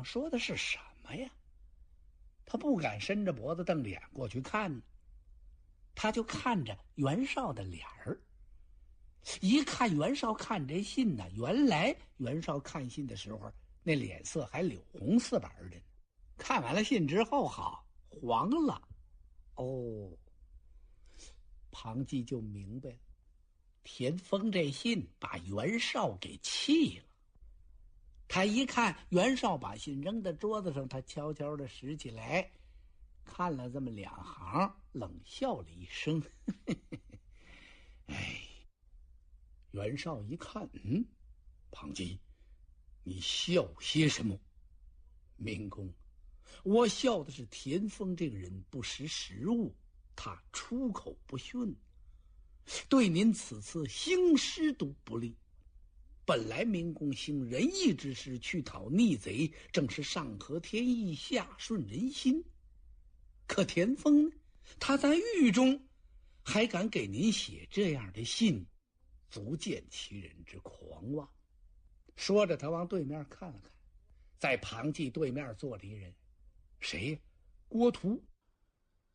说的是什么呀？他不敢伸着脖子瞪着眼过去看呢，他就看着袁绍的脸儿。一看袁绍看这信呢，原来袁绍看信的时候那脸色还柳红似白的呢，看完了信之后好黄了。哦，庞纪就明白了，田丰这信把袁绍给气了。他一看袁绍把信扔在桌子上，他悄悄地拾起来，看了这么2行，冷笑了一声。哎，袁绍一看，庞纪，你笑些什么？明公，我笑的是田丰这个人不识时务，他出口不逊，对您此次兴师都不利。本来明公行仁义之事，去讨逆贼，正是上合天意，下顺人心。可田丰呢，他在狱中还敢给您写这样的信，足见其人之狂妄。说着，他往对面看了看，在庞纪对面坐着一人，谁呀？郭图。